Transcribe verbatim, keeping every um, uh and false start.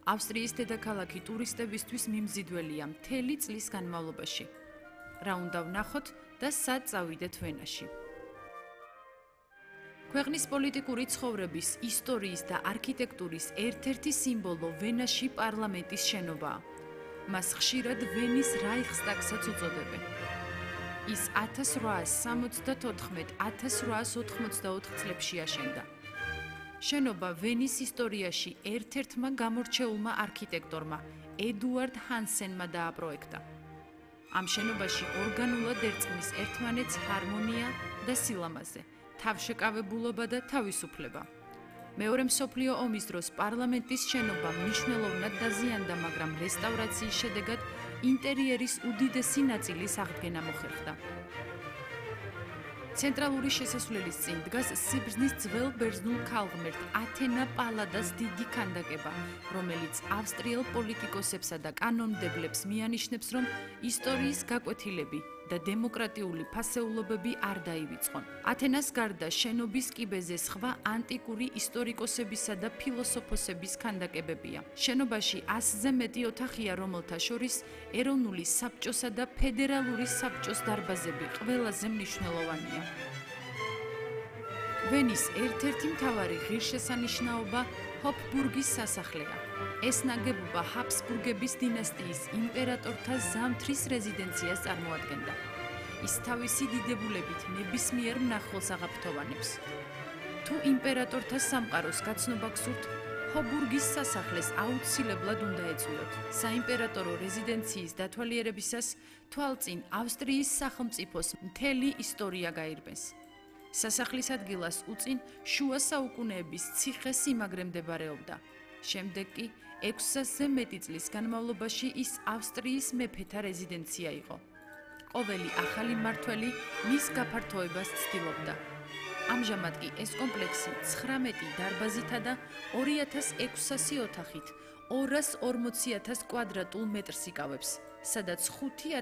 ავსტრიის დედაქალაქი ტურისტებისთვის მიმზიდველია მთელი წლის განმავლობაში. რა უნდა ვნახოთ და სად წავიდეთ ვენაში. ქვეყნის პოლიტიკური ცხოვრების, ისტორიის და არქიტექტურის ერთ-ერთი სიმბოლო ვენაში პარლამენტის შენობაა. მას ხშირად ვენის რაიხსტაგსაც უწოდებენ. ის ათას რვაას სამოცდათოთხმეტ - ათას რვაას ოთხმოცდაოთხ წლებში აშენდა. შენობა ვენის ისტორიაში ერთ-ერთმა გამორჩეულმა არქიტექტორმა ედუარდ ჰანსენმა დააპროექტა. ამ შენობაში ორგანულად ერწყმის ერთმანეთს ჰარმონია და სილამაზე, თავშეკავებულობა და თავისუფლება. მეორე მსოფლიო ომის დროს პარლამენტის შენობა მნიშვნელოვნად დაზიანდა, მაგრამ რესტავრაციის შედეგად ინტერიერის უდიდესი ნაწილის აღდგენა მოხერხდა. ცენტრალური შესასვლელის წინ დგას სიბრძნის ძველ ბერძნულ ქალღმერთ ათენა პალადას დიდი ქანდაკება, რომელიც ავსტრიელ პოლიტიკოსებსა და კანონმდებლებს მიანიშნებს, რომ ისტორიის გაკვეთილები და დემოკრატიული ფასეულობები არ დაივიწყონ. ათენას გარდა შენობის კიბეზე სხვა ანტიკური ისტორიკოსებისა და ფილოსოფოსების ქანდაკებებია. შენობაში ასზე მეტი ოთახია, რომელთა შორის ეროვნული საბჭოსა და ფედერალური საბჭოს დარბაზები ყველაზე მნიშვნელოვანია. ვენის ერთ-ერთი მთავარი ღირსშესანიშნაობა ჰოფბურგის სასახლეა. ეს ნაგებობა ჰაბსბურგების დინასტიის იმპერატორთა ზამთრის რეზიდენციას წარმოადგენდა. ის თავისი დიდებულებით ნებისმიერ მნახველს აღაფრთოვანებს. თუ იმპერატორთა სამყაროს გაცნობა გსურთ, ჰოფბურგის სასახლეს აუცილებლად უნდა ეწვიოთ. საიმპერატორო რეზიდენციის დათვალიერებისას თვალწინ ავსტრიის სახელმწიფოს მთელი ისტორია გაირბეს. სასახლის ადგილას უწინ შუა საუკუნეების ციხე-სიმაგრე მდებარეობდა. შემდეგ კი ექვსასზე მეტი წლის განმავლობაში ის ავსტრიის მეფეთა რეზიდენცია იყო. ყოველი ახალი მმართველი მის გაფართოებას ცდილობდა. ამჟამად კი ეს კომპლექსი ცხრამეტი დარბაზითა და ორი ათას ექვსასი ოთახით ორას ორმოცი ათას კვადრატულ მეტრს იკავებს, სადაც ხუთი